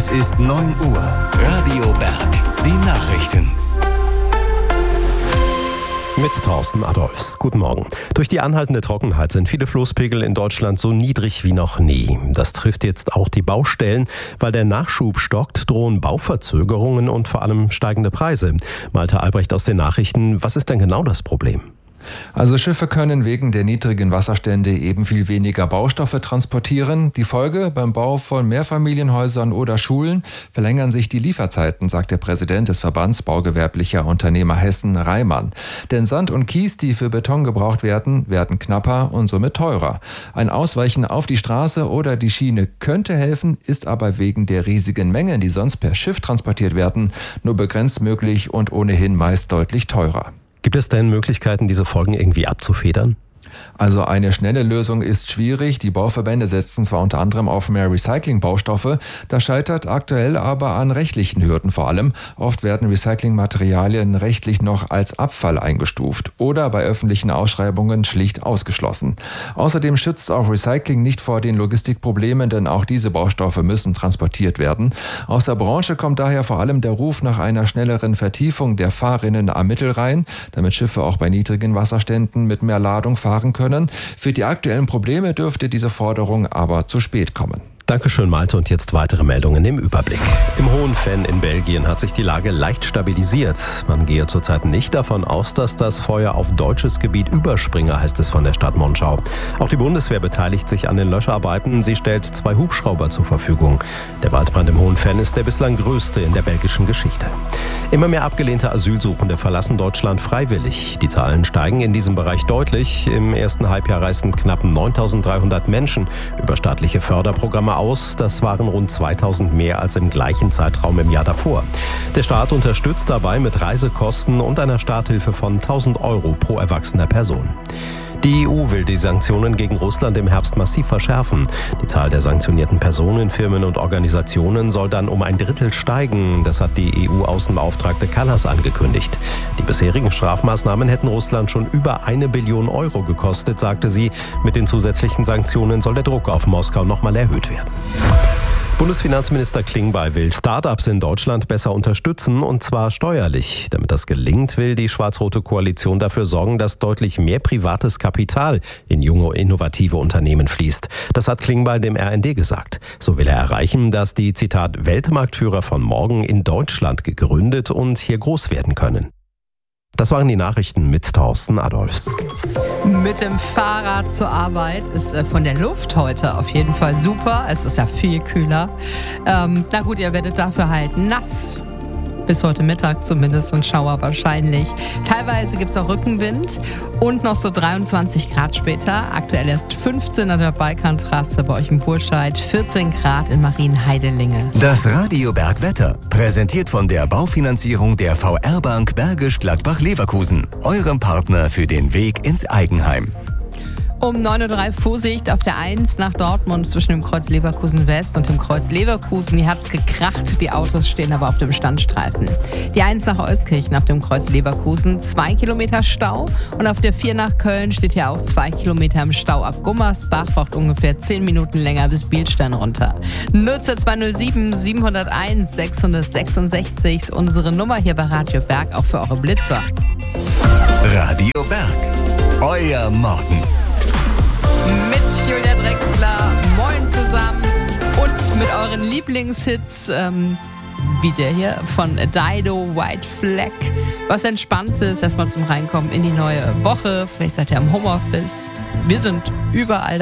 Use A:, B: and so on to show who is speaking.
A: Es ist 9 Uhr. Radio Berg. Die Nachrichten.
B: Mit Thorsten Adolfs. Guten Morgen. Durch die anhaltende Trockenheit sind viele Flusspegel in Deutschland so niedrig wie noch nie. Das trifft jetzt auch die Baustellen. Weil der Nachschub stockt, drohen Bauverzögerungen und vor allem steigende Preise. Malte Albrecht aus den Nachrichten. Was ist denn genau das Problem?
C: Also Schiffe können wegen der niedrigen Wasserstände eben viel weniger Baustoffe transportieren. Die Folge: beim Bau von Mehrfamilienhäusern oder Schulen verlängern sich die Lieferzeiten, sagt der Präsident des Verbands baugewerblicher Unternehmer Hessen, Reimann. Denn Sand und Kies, die für Beton gebraucht werden, werden knapper und somit teurer. Ein Ausweichen auf die Straße oder die Schiene könnte helfen, ist aber wegen der riesigen Mengen, die sonst per Schiff transportiert werden, nur begrenzt möglich und ohnehin meist deutlich teurer.
B: Gibt es denn Möglichkeiten, diese Folgen irgendwie abzufedern?
C: Also eine schnelle Lösung ist schwierig. Die Bauverbände setzen zwar unter anderem auf mehr Recyclingbaustoffe, das scheitert aktuell aber an rechtlichen Hürden vor allem. Oft werden Recyclingmaterialien rechtlich noch als Abfall eingestuft oder bei öffentlichen Ausschreibungen schlicht ausgeschlossen. Außerdem schützt auch Recycling nicht vor den Logistikproblemen, denn auch diese Baustoffe müssen transportiert werden. Aus der Branche kommt daher vor allem der Ruf nach einer schnelleren Vertiefung der Fahrrinnen am Mittelrhein, damit Schiffe auch bei niedrigen Wasserständen mit mehr Ladung fahren können. Für die aktuellen Probleme dürfte diese Forderung aber zu spät kommen.
B: Dankeschön, Malte. Und jetzt weitere Meldungen im Überblick. Im Hohenvenn in Belgien hat sich die Lage leicht stabilisiert. Man gehe zurzeit nicht davon aus, dass das Feuer auf deutsches Gebiet überspringe, heißt es von der Stadt Monschau. Auch die Bundeswehr beteiligt sich an den Löscharbeiten. Sie stellt 2 Hubschrauber zur Verfügung. Der Waldbrand im Hohenvenn ist der bislang größte in der belgischen Geschichte. Immer mehr abgelehnte Asylsuchende verlassen Deutschland freiwillig. Die Zahlen steigen in diesem Bereich deutlich. Im ersten Halbjahr reisten knapp 9.300 Menschen über staatliche Förderprogramme aus. Das waren rund 2.000 mehr als im gleichen Zeitraum im Jahr davor. Der Staat unterstützt dabei mit Reisekosten und einer Starthilfe von 1.000 € pro erwachsener Person. Die EU will die Sanktionen gegen Russland im Herbst massiv verschärfen. Die Zahl der sanktionierten Personen, Firmen und Organisationen soll dann um 1/3 steigen. Das hat die EU-Außenbeauftragte Kallas angekündigt. Die bisherigen Strafmaßnahmen hätten Russland schon über 1 Billion € gekostet, sagte sie. Mit den zusätzlichen Sanktionen soll der Druck auf Moskau nochmal erhöht werden. Bundesfinanzminister Klingbeil will Start-ups in Deutschland besser unterstützen, und zwar steuerlich. Damit das gelingt, will die schwarz-rote Koalition dafür sorgen, dass deutlich mehr privates Kapital in junge, innovative Unternehmen fließt. Das hat Klingbeil dem RND gesagt. So will er erreichen, dass die, Zitat, Weltmarktführer von morgen in Deutschland gegründet und hier groß werden können. Das waren die Nachrichten mit Thorsten Adolfs.
D: Mit dem Fahrrad zur Arbeit ist von der Luft heute auf jeden Fall super. Es ist ja viel kühler. Na gut, ihr werdet dafür halt nass. Bis heute Mittag zumindest und Schauer wahrscheinlich. Teilweise gibt es auch Rückenwind und noch so 23 Grad später. Aktuell erst 15 an der Balkantrasse bei euch in Burscheid, 14 Grad in Marienheidelinge.
A: Das Radio Berg Wetter, präsentiert von der Baufinanzierung der VR-Bank Bergisch Gladbach-Leverkusen, eurem Partner für den Weg ins Eigenheim.
D: Um 9.03 Uhr Vorsicht auf der 1 nach Dortmund zwischen dem Kreuz Leverkusen West und dem Kreuz Leverkusen. Hier hat's gekracht, die Autos stehen aber auf dem Standstreifen. Die 1 nach Euskirchen auf dem Kreuz Leverkusen, 2 Kilometer Stau. Und auf der 4 nach Köln steht hier auch 2 Kilometer im Stau ab Gummersbach. Braucht ungefähr 10 Minuten länger bis Bielstein runter. 02207 701 666 ist unsere Nummer hier bei Radio Berg, auch für eure Blitzer.
A: Radio Berg, euer Morgen.
D: Mit Julia Drexler, moin zusammen, und mit euren Lieblingshits, wie der hier von Dido, White Flag. Was Entspanntes, erstmal zum Reinkommen in die neue Woche. Vielleicht seid ihr am Homeoffice. Wir sind überall dabei.